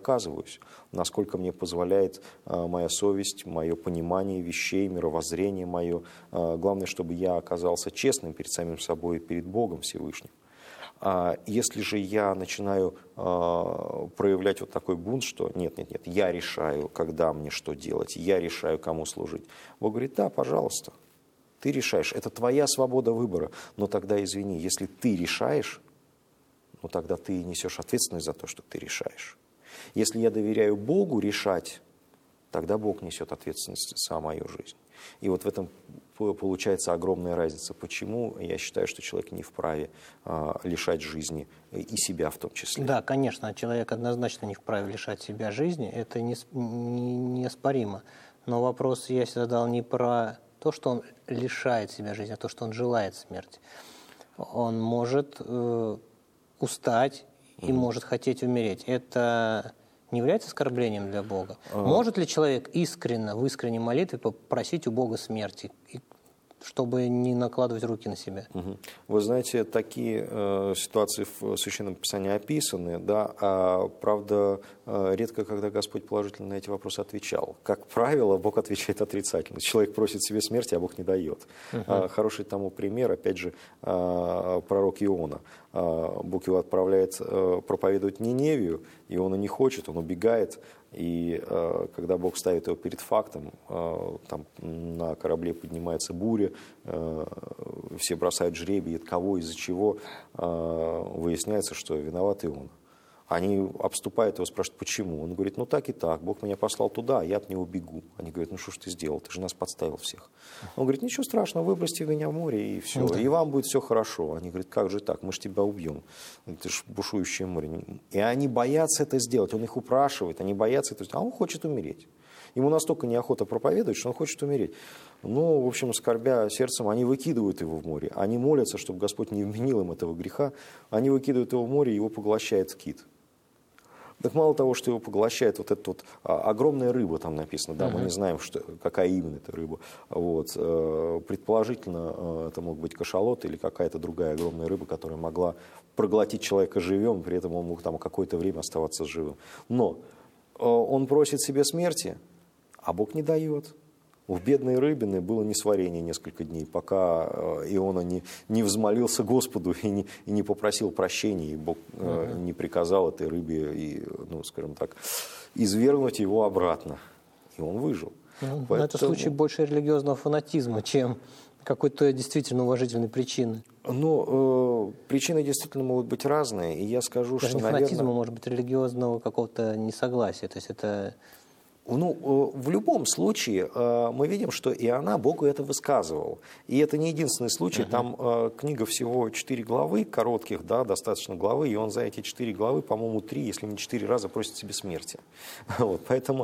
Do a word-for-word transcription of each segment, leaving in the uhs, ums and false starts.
оказываюсь, насколько мне позволяет моя совесть, мое понимание вещей, мировоззрение мое. Главное, чтобы я оказался честным перед самим собой и перед Богом Всевышним. Если же я начинаю проявлять вот такой бунт, что нет, нет, нет, я решаю, когда мне что делать, я решаю, кому служить, Бог говорит: да, пожалуйста, ты решаешь, это твоя свобода выбора, но тогда, извини, если ты решаешь, ну тогда ты несешь ответственность за то, что ты решаешь. Если я доверяю Богу решать, тогда Бог несет ответственность за мою жизнь. И вот в этом получается огромная разница. Почему я считаю, что человек не вправе а, лишать жизни и себя в том числе? Да, конечно, человек однозначно не вправе лишать себя жизни, это не, не, неоспоримо. Но вопрос я задал не про то, что он лишает себя жизни, а то, что он желает смерти. Он может э, устать и mm-hmm. может хотеть умереть. Это не является оскорблением для Бога? А... Может ли человек искренне, в искренней молитве попросить у Бога смерти, чтобы не накладывать руки на себя? Угу. Вы знаете, такие э, ситуации в Священном Писании описаны, да, а правда, э, редко, когда Господь положительно на эти вопросы отвечал. Как правило, Бог отвечает отрицательно. Человек просит себе смерти, а Бог не дает. Угу. А, хороший тому пример, опять же, а, пророк Иона. А, Бог его отправляет а, проповедовать Ниневию, Иона не хочет, он убегает. И э, когда Бог ставит его перед фактом, э, там на корабле поднимается буря, э, все бросают жребий, от кого, из-за чего, э, выясняется, что виноват и он. Они обступают его, спрашивают, почему. Он говорит: ну так и так, Бог меня послал туда, а я от него бегу. Они говорят: ну что ж ты сделал, ты же нас подставил всех. Он говорит: ничего страшного, выбросьте меня в море, и все, да. И вам будет все хорошо. Они говорят: как же так, мы же тебя убьем, это же бушующее море. И они боятся это сделать, он их упрашивает, они боятся это сделать, а он хочет умереть. Ему настолько неохота проповедовать, что он хочет умереть. Ну, в общем, скорбя сердцем, они выкидывают его в море. Они молятся, чтобы Господь не вменил им этого греха. Они выкидывают его в море, и его поглощает кит. Так мало того, что его поглощает вот эта вот а, огромная рыба, там написано, да, uh-huh. мы не знаем, что, какая именно эта рыба. Вот, э, предположительно, э, это мог быть кашалот или какая-то другая огромная рыба, которая могла проглотить человека живем, при этом он мог там какое-то время оставаться живым. Но э, он просит себе смерти, а Бог не дает. У бедной рыбины было несварение несколько дней, пока Иона не, не взмолился Господу и не, и не попросил прощения, и Бог uh-huh. не приказал этой рыбе, и, ну, скажем так, извергнуть его обратно. И он выжил. Uh-huh. Поэтому... Это случай больше религиозного фанатизма, чем какой-то действительно уважительной причины. Ну, э, причины действительно могут быть разные, и я скажу, Даже что, не наверное... фанатизма, может быть, религиозного какого-то несогласия, то есть это... Ну, в любом случае, мы видим, что и она Богу это высказывала. И это не единственный случай. Uh-huh. Там книга всего четыре главы, коротких, да, достаточно главы, и он за эти четыре главы, по-моему, три, если не четыре раза просит себе смерти. Вот, поэтому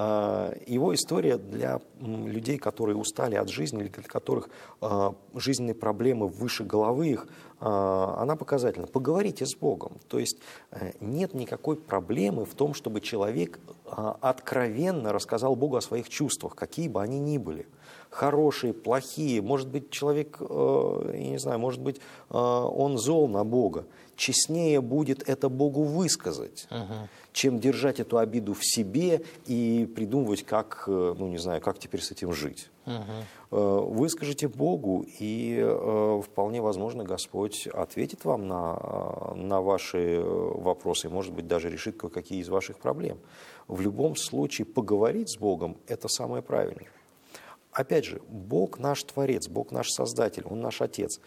его история для людей, которые устали от жизни, или для которых жизненные проблемы выше головы их, она показательна. Поговорите с Богом. То есть нет никакой проблемы в том, чтобы человек откровенно рассказал Богу о своих чувствах, какие бы они ни были. Хорошие, плохие. Может быть, человек, я не знаю, может быть, он зол на Бога. Честнее будет это Богу высказать, uh-huh. чем держать эту обиду в себе и придумывать, как, ну, не знаю, как теперь с этим жить. Uh-huh. Выскажите Богу, и вполне возможно, Господь ответит вам на, на ваши вопросы, может быть, даже решит кое-какие из ваших проблем. В любом случае, поговорить с Богом – это самое правильное. Опять же, Бог наш Творец, Бог наш Создатель, Он наш Отец.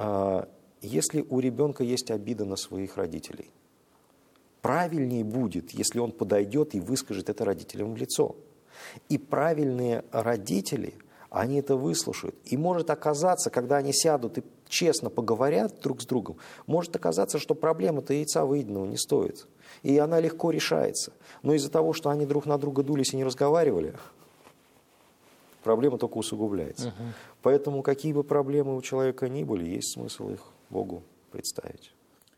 Если у ребенка есть обида на своих родителей, правильнее будет, если он подойдет и выскажет это родителям в лицо. И правильные родители, они это выслушают. И может оказаться, когда они сядут и честно поговорят друг с другом, может оказаться, что проблема-то яйца выеденного не стоит. И она легко решается. Но из-за того, что они друг на друга дулись и не разговаривали, проблема только усугубляется. Uh-huh. Поэтому какие бы проблемы у человека ни были, есть смысл их Богу представить.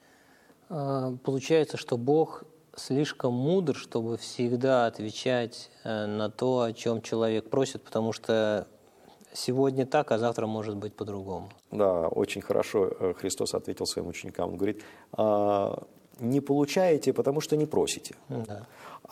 Получается, что Бог слишком мудр, чтобы всегда отвечать на то, о чем человек просит, потому что сегодня так, а завтра может быть по-другому. Да, очень хорошо Христос ответил своим ученикам. Он говорит: не получаете, потому что не просите. Да.